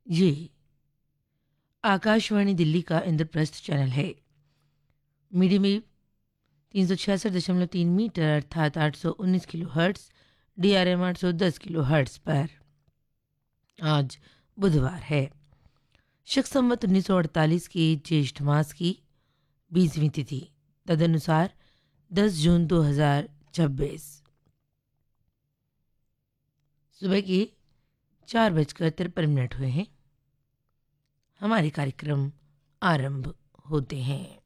ये आकाशवाणी दिल्ली का इंद्रप्रस्थ चैनल है। मीडियम वेव 366.3 मीटर अर्थात 819 kilo hertz, DRM 810 kilo hertz पर आज बुधवार है। शक संवत 1948 की ज्येष्ठ मास की 20वीं तिथि, तदनुसार 10 जून 2026। सुबह के 4:53 हुए हैं। हमारे कार्यक्रम आरंभ होते हैं।